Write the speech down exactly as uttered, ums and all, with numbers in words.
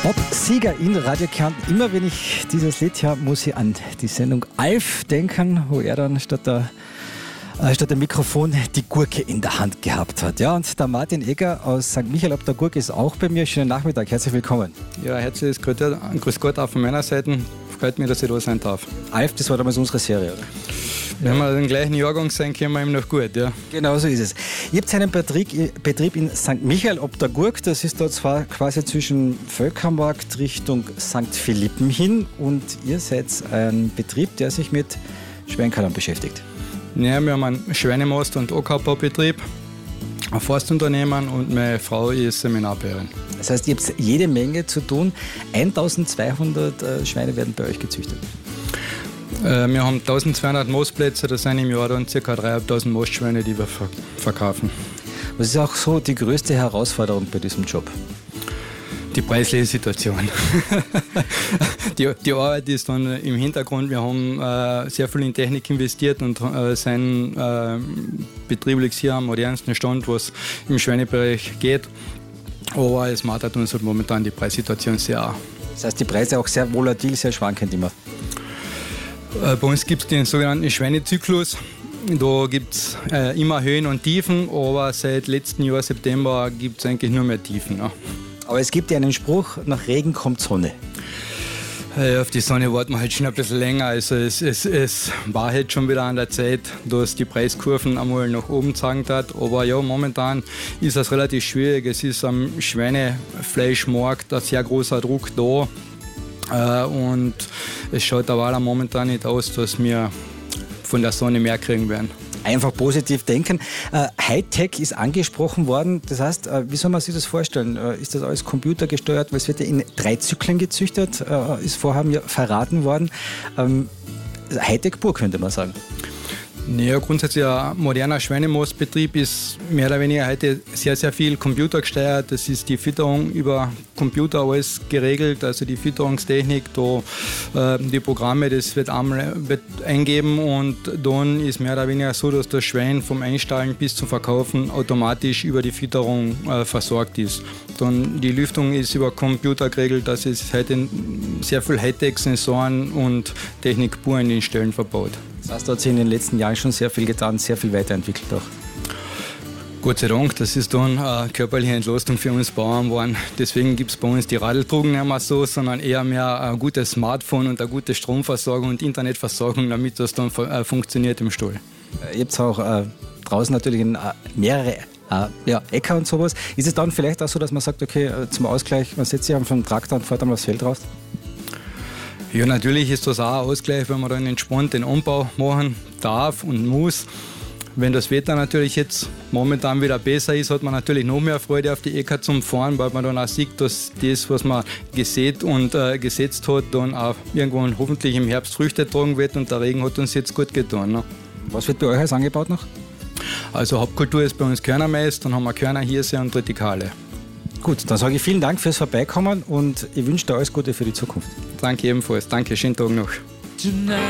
Bob-Sieger in Radio Kärnten. Immer wenn ich dieses Lied höre, muss ich an die Sendung Alf denken, wo er dann statt der, äh, statt dem Mikrofon die Gurke in der Hand gehabt hat. Ja, und der Martin Egger aus Sankt Michael ob der Gurke ist auch bei mir. Schönen Nachmittag, herzlich willkommen. Ja, herzliches Grüß Gott auch von meiner Seite. Freut mich, dass ich da sein darf. Alf, das war damals unsere Serie, oder? Wenn wir den gleichen Jahrgang sein, können wir ihm noch gut, ja. Genau so ist es. Ihr habt einen Betrieb, Betrieb in Sankt Michael ob der Gurk. Das ist da zwar quasi zwischen Völkermarkt Richtung Sankt Philippen hin. Und ihr seid ein Betrieb, der sich mit Schweinkallern beschäftigt. Ja, wir haben einen Schweinemast- und Ackerbaubetrieb, ein Forstunternehmen und meine Frau ist Seminarbäuerin. Das heißt, ihr habt jede Menge zu tun. eintausendzweihundert äh, Schweine werden bei euch gezüchtet. Wir haben eintausendzweihundert Mastplätze, das sind im Jahr dann ca. dreitausendfünfhundert Mastschweine, die wir verkaufen. Was ist auch so die größte Herausforderung bei diesem Job? Die preisliche Situation. die, die Arbeit ist dann im Hintergrund. Wir haben äh, sehr viel in Technik investiert und äh, sind äh, betrieblich hier am modernsten Stand, was im Schweinebereich geht. Aber es macht uns halt momentan die Preissituation sehr an. Das heißt, die Preise auch sehr volatil, sehr schwankend immer. Bei uns gibt es den sogenannten Schweinezyklus. Da gibt es äh, immer Höhen und Tiefen, aber seit letztem Jahr September gibt es eigentlich nur mehr Tiefen. Ja. Aber es gibt ja einen Spruch, nach Regen kommt Sonne. Äh, auf die Sonne warten wir halt schon ein bisschen länger. Also es, es, es war halt schon wieder an der Zeit, dass die Preiskurven einmal nach oben zeigen hat. Aber ja, momentan ist das relativ schwierig. Es ist am Schweinefleischmarkt ein sehr großer Druck da. Und es schaut aber momentan nicht aus, dass wir von der Sonne mehr kriegen werden. Einfach positiv denken. Äh, Hightech ist angesprochen worden. Das heißt, äh, wie soll man sich das vorstellen? Äh, ist das alles computergesteuert? Weil es wird ja in drei Zyklen gezüchtet, äh, ist vorher mir verraten worden. Ähm, Hightech pur, könnte man sagen. Ja, grundsätzlich ein moderner Schweinemastbetrieb ist mehr oder weniger heute sehr, sehr viel computergesteuert. Das ist die Fütterung über Computer alles geregelt, also die Fütterungstechnik, da, äh, die Programme, das wird einmal wird eingeben und dann ist mehr oder weniger so, dass das Schwein vom Einsteigen bis zum Verkaufen automatisch über die Fütterung äh, versorgt ist. Dann die Lüftung ist über Computer geregelt, das ist heute sehr viel Hightech-Sensoren und Technik pur in den Stellen verbaut. Das heißt, da hat sich in den letzten Jahren schon sehr viel getan, sehr viel weiterentwickelt auch. Gott sei Dank, das ist dann eine körperliche Entlastung für uns Bauern geworden. Deswegen gibt es bei uns die Radeldrucken nicht mehr so, sondern eher mehr ein gutes Smartphone und eine gute Stromversorgung und Internetversorgung, damit das dann äh, funktioniert im Stall. Ihr habt auch äh, draußen natürlich in, äh, mehrere äh, ja, Äcker und sowas. Ist es dann vielleicht auch so, dass man sagt, okay, äh, zum Ausgleich, man setzt sich vom Traktor und fährt dann aufs Feld raus? Ja, natürlich ist das auch ein Ausgleich, wenn man dann entspannt den Anbau machen darf und muss. Wenn das Wetter natürlich jetzt momentan wieder besser ist, hat man natürlich noch mehr Freude auf die Äcker zum Fahren, weil man dann auch sieht, dass das, was man gesät und äh, gesetzt hat, dann auch irgendwann hoffentlich im Herbst Früchte tragen wird und der Regen hat uns jetzt gut getan. Ne? Was wird bei euch als angebaut noch? Also Hauptkultur ist bei uns Körnermais, dann haben wir Körner, Hirse und Tritikale. Gut, dann sage ich vielen Dank fürs Vorbeikommen und ich wünsche dir alles Gute für die Zukunft. Danke ebenfalls. Danke, schönen Tag noch.